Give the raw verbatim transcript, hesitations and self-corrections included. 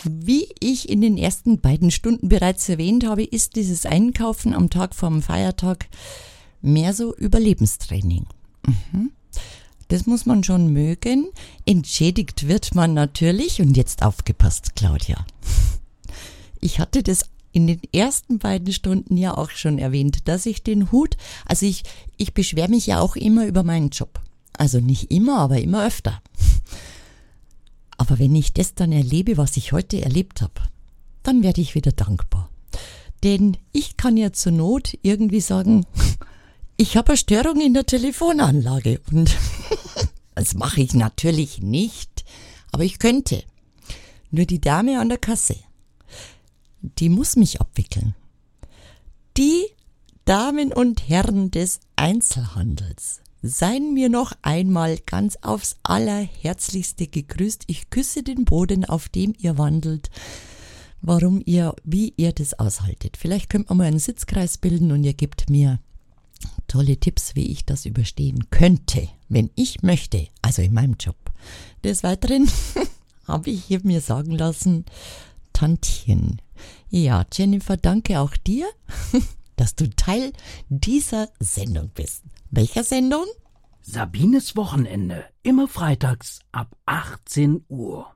Wie ich in den ersten beiden Stunden bereits erwähnt habe, ist dieses Einkaufen am Tag vor dem Feiertag mehr so Überlebenstraining. Mhm. Das muss man schon mögen. Entschädigt wird man natürlich. Und jetzt aufgepasst, Claudia. Ich hatte das in den ersten beiden Stunden ja auch schon erwähnt, dass ich den Hut, also ich, ich beschwere mich ja auch immer über meinen Job. Also nicht immer, aber immer öfter. Aber wenn ich das dann erlebe, was ich heute erlebt habe, dann werde ich wieder dankbar. Denn ich kann ja zur Not irgendwie sagen, ich habe eine Störung in der Telefonanlage. Und das mache ich natürlich nicht, aber ich könnte. Nur die Dame an der Kasse, die muss mich abwickeln. Die Damen und Herren des Einzelhandels, seien mir noch einmal ganz aufs Allerherzlichste gegrüßt. Ich küsse den Boden, auf dem ihr wandelt, warum ihr, wie ihr das aushaltet. Vielleicht könnt ihr mal einen Sitzkreis bilden und ihr gebt mir tolle Tipps, wie ich das überstehen könnte, wenn ich möchte, also in meinem Job. Des Weiteren habe ich hier mir sagen lassen, Tantchen. Ja, Jennifer, danke auch dir, dass du Teil dieser Sendung bist. Welcher Sendung? Sabines Wochenende, immer freitags ab achtzehn Uhr.